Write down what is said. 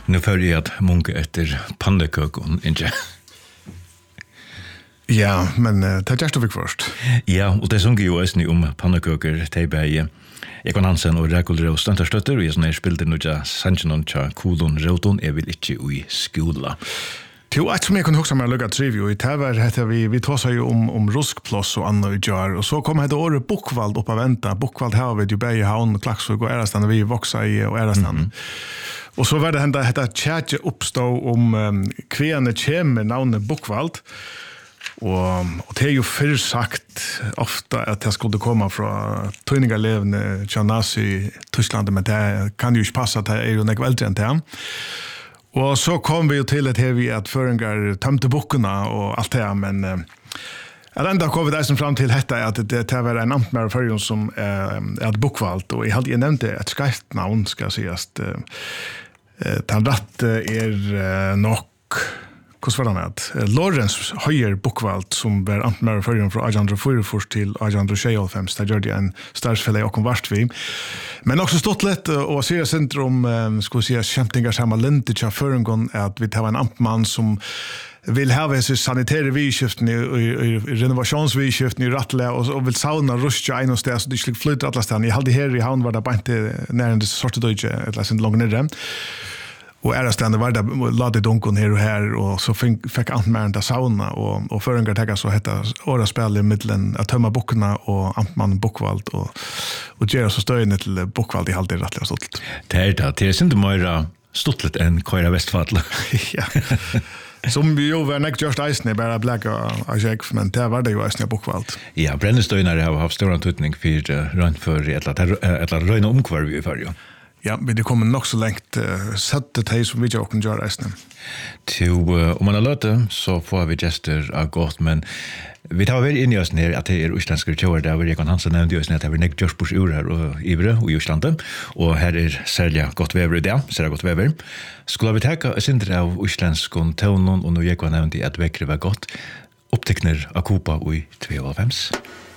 Nu följer jag att munka efter pannekakon, inte? Ja, men det gör vi först. Ja, och det som ju är om pannekakor, det är Ekon Hansen og Rekul Rød Stantarstøtter, og jeg sånn spilte noe Sanchinon tja Kulon Rødon, jeg vil ikke i skola. Jo, et som jeg kunne huske meg å lukke trivio i TV, heter vi tar seg jo om ruskplås og annet i jar, og så kom det året Bokvald opp av venta. Bokvald her ved Jubei, Havn, Klaksvig og Ærestand, og vi voksa i og Ærestand. Og så var det hendt at tjætje oppstå om kveene kjemer navnet Bokvald, og det jo før sagt ofta at jeg skulle komme fra tøyningarlevende Tjanasi i Tyskland, men det kan jo ikke passe at jeg jo nekve eldre enn det. Og så kom vi jo til at føringar tømte bokkene og alt det, men enda kom vi der fram til dette at det var en amtmær føring som er bokkvalt, og jeg nevnte et skarpt navn, skal jeg sies. Den rette nok, hvordan var det med? Lorentz Høyer Bokvald, som var amtmær føring fra 1844 til 1856, der gjør de en størrelsefelle og kom vart vi. Men också stått lätt och se centrum ska säga kämpningar samma lente till förungen att vi tar en amtman som vill ha vissa sanitära vidskiften i renovationsvidskiften i Rattle och vill sauna ruscha en och så det skulle flytta alla stan. Jag hade här i Havn var det bara inte när det sorte deutsche eller sen långt ner. Och Ärestand var där lade dunkon här och här och så fick amtmannen där sauna och förungar täcka så hette åra spel i mitten att tömma böckerna och amtmannen Bokvald och göra så stöjande till Bokvald i halvdel rättliga stolt. Det är inte mer stottligt än Køyra Vestfall. Ja. Som jo var nek just eisne, bare blæk og jeg, men det var det jo eisne Bokvald. Ja, brennestøyner har haft stor antydning for rønt for et eller røyne omkvarv i farge. Ja, men det kommer nok så lengt sette det som vi ikke åkken gjør eisne. Om man har løtt det, så får vi gester av godt, men vi tar vel inn i oss ned at det utlandske kjøver, der hvor Ekon Hansen nevnte oss ned at det var nek Gjørsbors urer og Ivre og i Oslandet, og her særlig godt vever i det, særlig godt vever. Skulle vi teka sindre av utlandske tøvnen, og nå Ekon nevnte at vekkere var godt, opptekner av Kopa i 92.